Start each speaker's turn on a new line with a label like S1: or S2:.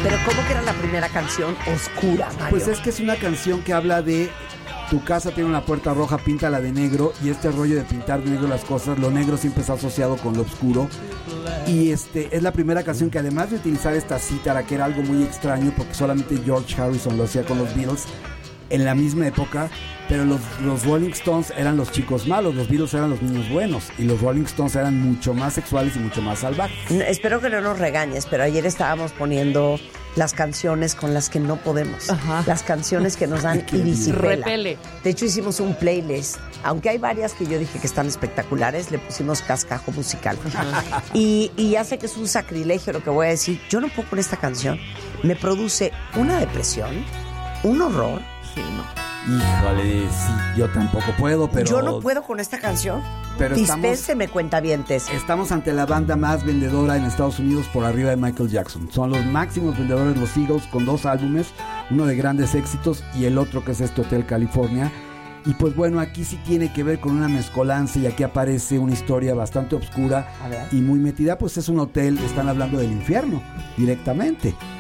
S1: Pero ¿cómo que era la primera canción oscura, Mario?
S2: Pues es que es una canción que habla de tu casa tiene una puerta roja, píntala de negro, y este rollo de pintar de negro las cosas, lo negro siempre está asociado con lo oscuro. Y es la primera canción que, además de utilizar esta cítara, que era algo muy extraño porque solamente George Harrison lo hacía con los Beatles en la misma época, pero los Rolling Stones eran los chicos malos, los Beatles eran los niños buenos, y los Rolling Stones eran mucho más sexuales y mucho más salvajes.
S1: Espero que no nos regañes, pero ayer estábamos poniendo las canciones con las que no podemos.
S3: Ajá.
S1: Las canciones que nos dan irisipela.
S3: Repele.
S1: De hecho, hicimos un playlist. Aunque hay varias que yo dije que están espectaculares, le pusimos cascajo musical. Y ya sé que es un sacrilegio lo que voy a decir. Yo no puedo con esta canción. Me produce una depresión, un horror.
S3: Sí, no.
S2: Híjole, sí, yo tampoco puedo, pero...
S1: Yo no puedo con esta canción.
S2: Pero
S1: Dispénseme, cuentavientes.
S2: Estamos ante la banda más vendedora en Estados Unidos por arriba de Michael Jackson. Son los máximos vendedores los Eagles, con 2 álbumes, uno de grandes éxitos y el otro que es este Hotel California. Y pues bueno, aquí sí tiene que ver con una mezcolanza, y aquí aparece una historia bastante oscura y muy metida. Pues es un hotel, están hablando del infierno directamente.